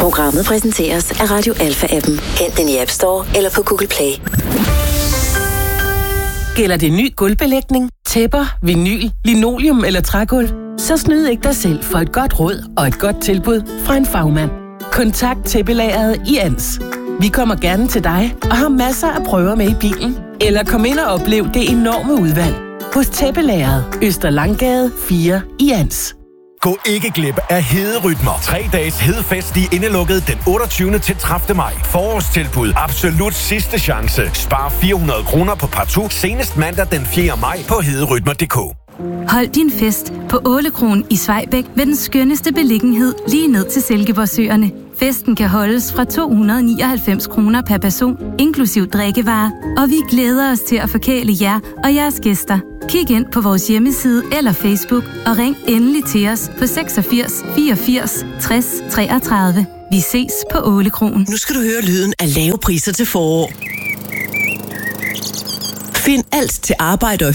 Programmet præsenteres af Radio Alpha-appen. Hent den i App Store eller på Google Play. Gælder det ny gulvbelægning, tæpper, vinyl, linoleum eller trægulv? Så snyd ikke dig selv for et godt råd og et godt tilbud fra en fagmand. Kontakt tæppelageret i Ans. Vi kommer gerne til dig og har masser af prøver med i bilen. Eller kom ind og oplev det enorme udvalg hos tæppelageret Øster Langgade 4 i Ans. Gå ikke glip af Hederytmer. 3 dages hedefest i indelukket den 28. til 30. maj. Forårstilbud. Absolut sidste chance. Spar 400 kroner på partout senest mandag den 4. maj på hederytmer.dk. Hold din fest på Ålekronen i Svejbæk ved den skønneste beliggenhed lige ned til Silkeborgsøerne. Festen kan holdes fra 299 kroner per person, inklusiv drikkevarer, og vi glæder os til at forkæle jer og jeres gæster. Kig ind på vores hjemmeside eller Facebook og ring endelig til os på 86 84 60 33. Vi ses på Ålekronen. Nu skal du høre lyden af lave priser til forår. Find alt til arbejde og